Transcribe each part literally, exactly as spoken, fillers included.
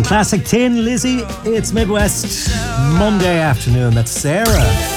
Classic Tin Lizzie. It's Midwest Monday afternoon. That's Sarah.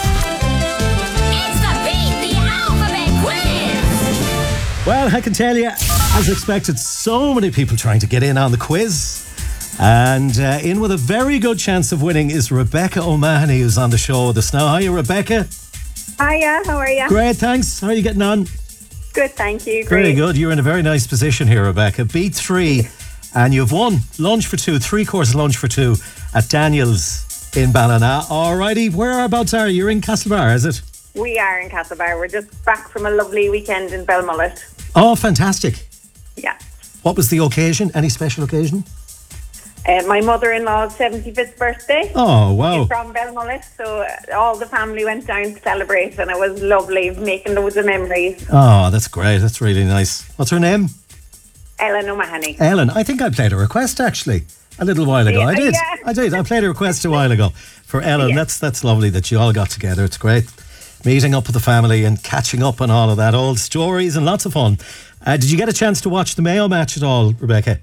It's the Beat the Alphabet Quiz. Well, I can tell you, as expected, so many people trying to get in on the quiz. And uh, in with a very good chance of winning is Rebecca O'Mahony, who's on the show with us now. Hiya, Rebecca. Hiya, how are you? Great, thanks. How are you getting on? Good, thank you. Very Great. good. You're in a very nice position here, Rebecca. Beat three, and you've won lunch for two, three-course lunch for two at Daniel's in Ballina. Alrighty, whereabouts are you? You're in Castlebar, is it? We are in Castlebar. We're just back from a lovely weekend in Belmullet. Oh, fantastic. Yeah. What was the occasion? Any special occasion? Uh, my mother-in-law's seventy-fifth birthday. Oh, wow. She's from Belmullet, so uh, all the family went down to celebrate, and it was lovely, making loads of memories. Oh, that's great. That's really nice. What's her name? Ellen O'Mahony. Ellen. I think I played a request, actually, a little while ago. I did. Yeah. I did. I played a request a while ago for Ellen. Yeah. That's that's lovely that you all got together. It's great. Meeting up with the family and catching up on all of that. Old stories and lots of fun. Uh, did you get a chance to watch the Mayo match at all, Rebecca?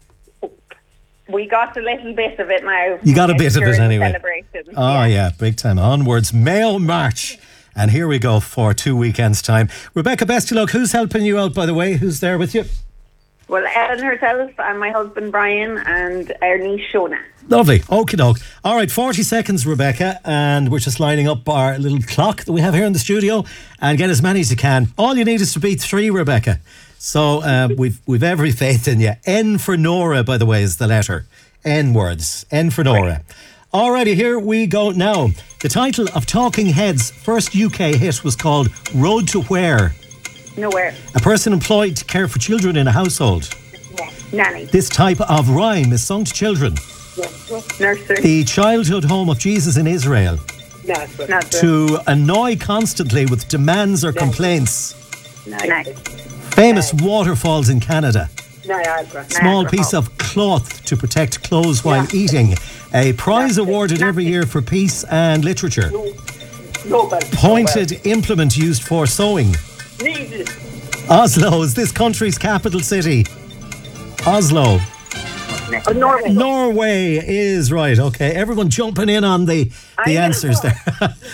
We got a little bit of it now. You got a bit of it during the anyway. celebration. Oh, yeah, big time. Onwards, Mayo March. And here we go for two weekends' time. Rebecca, best of luck. Who's helping you out, by the way? Who's there with you? Well, Ellen herself and my husband Brian and our niece Shona. Lovely. Okie doke. All right, forty seconds, Rebecca, and we're just lining up our little clock that we have here in the studio and get as many as you can. All you need is to beat three, Rebecca. So um, we've we've every faith in you. N for Nora, by the way, is the letter. N words. N for Nora. Alrighty, here we go now. The title of Talking Heads' first U K hit was called Road to Where? Nowhere. A person employed to care for children in a household. Nanny. This type of rhyme is sung to children. Nursery. The childhood home of Jesus in Israel. Nursery. To annoy constantly with demands or complaints. Nice. Famous waterfalls in Canada. Niagara. Small Niagara piece Falls. of cloth to protect clothes while eating. A prize awarded every year for peace and literature. Nobel. Pointed implement used for sewing. Needle. Oslo is this country's capital city. Oslo. Oh, Norway. Norway is right. Okay, everyone jumping in on the, the I answers there.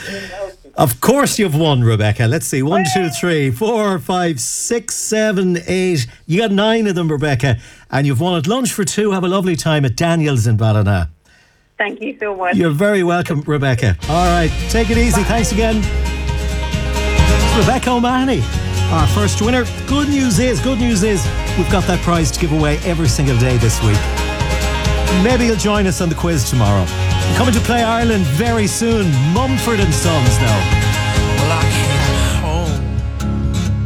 Of course you've won, Rebecca. Let's see. One, two, three, four, five, six, seven, eight. You got nine of them, Rebecca. And you've won at lunch for two. Have a lovely time at Daniel's in Ballina. Thank you so much. You're very welcome, Rebecca. All right, take it easy. Thanks again. Rebecca O'Mahony, our first winner. Good news is, good news is, we've got that prize to give away every single day this week. Maybe you'll join us on the quiz tomorrow. Coming to Play Ireland very soon. Mumford and Sons now.